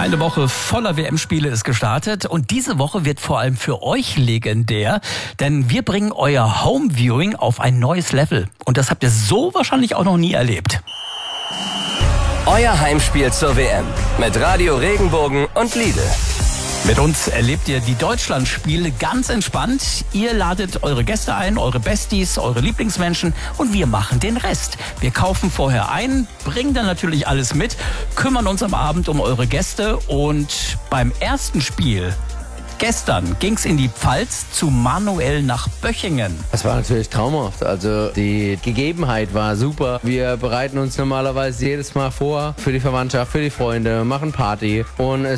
Eine Woche voller WM-Spiele ist gestartet und diese Woche wird vor allem für euch legendär, denn wir bringen euer Home-Viewing auf ein neues Level. Und das habt ihr so wahrscheinlich auch noch nie erlebt. Euer Heimspiel zur WM mit Radio Regenbogen und Lidl. Mit uns erlebt ihr die Deutschlandspiele ganz entspannt. Ihr ladet eure Gäste ein, eure Besties, eure Lieblingsmenschen und wir machen den Rest. Wir kaufen vorher ein, bringen dann natürlich alles mit, kümmern uns am Abend um eure Gäste und beim ersten Spiel gestern ging's in die Pfalz zu Manuel nach Böchingen. Das war natürlich traumhaft. Also die Gegebenheit war super. Wir bereiten uns normalerweise jedes Mal vor für die Verwandtschaft, für die Freunde, machen Party und es